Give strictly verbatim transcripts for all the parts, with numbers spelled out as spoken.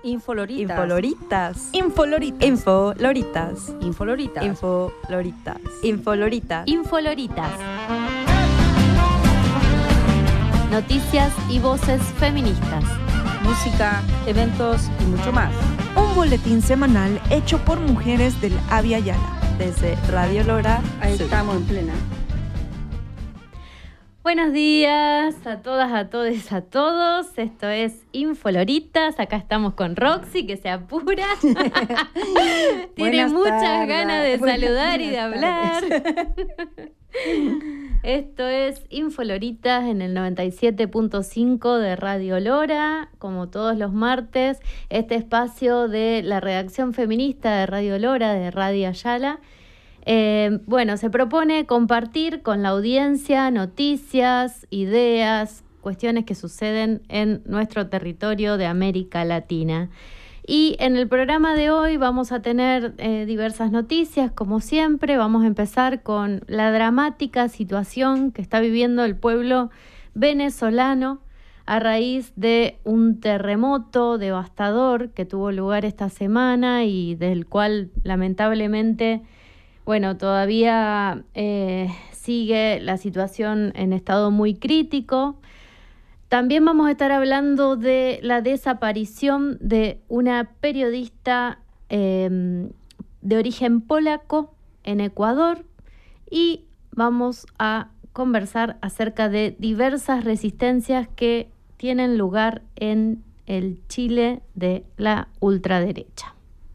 Infoloritas. Infoloritas. Infoloritas. Infoloritas. Infoloritas. Infoloritas. Infoloritas. Infoloritas. Noticias y voces feministas. Música, eventos y mucho más. Un boletín semanal hecho por mujeres del Abya Yala. Desde Radio Lora. Ahí Sur. estamos en plena. Buenos días a todas, a todos, a todos. Esto es Infoloritas. Acá estamos con Roxy, que se apura. Tiene Buenas muchas tardes. ganas de Buenas- saludar y de buenas hablar. Esto es Infoloritas en el noventa y siete punto cinco de Radio Lora, como todos los martes. Este espacio de la redacción feminista de Radio Lora, de Radio Ayala. Eh, bueno, se propone compartir con la audiencia noticias, ideas, cuestiones que suceden en nuestro territorio de América Latina. Y en el programa de hoy vamos a tener eh, diversas noticias, como siempre. Vamos a empezar con la dramática situación que está viviendo el pueblo venezolano a raíz de un terremoto devastador que tuvo lugar esta semana y del cual lamentablemente... Bueno, todavía eh, sigue la situación en estado muy crítico. También vamos a estar hablando de la desaparición de una periodista eh, de origen polaco en Ecuador y vamos a conversar acerca de diversas resistencias que tienen lugar en el Chile de la ultraderecha.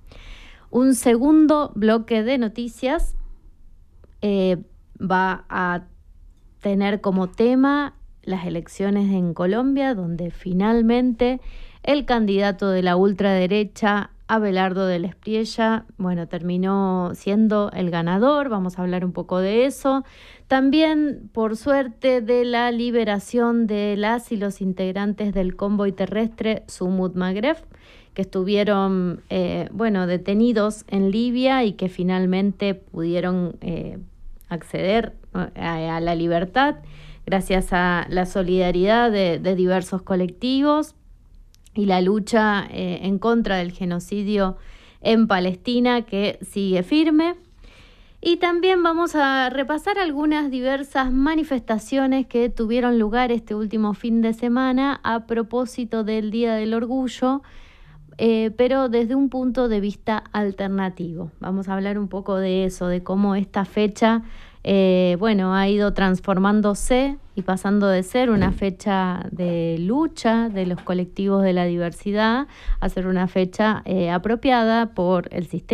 Un segundo bloque de noticias eh, va a tener como tema las elecciones en Colombia, donde finalmente el candidato de la ultraderecha, Abelardo del Espriella, bueno, terminó siendo el ganador. Vamos a hablar un poco de eso. También, por suerte, de la liberación de las y los integrantes del convoy terrestre Sumut Magreb, que estuvieron, eh, bueno, detenidos en Libia y que finalmente pudieron eh, acceder a, a la libertad gracias a la solidaridad de, de diversos colectivos y la lucha eh, en contra del genocidio en Palestina, que sigue firme. Y también vamos a repasar algunas diversas manifestaciones que tuvieron lugar este último fin de semana a propósito del Día del Orgullo, Eh, pero desde un punto de vista alternativo. Vamos a hablar un poco de eso, de cómo esta fecha, eh, bueno, ha ido transformándose y pasando de ser una fecha de lucha de los colectivos de la diversidad a ser una fecha eh, apropiada por el sistema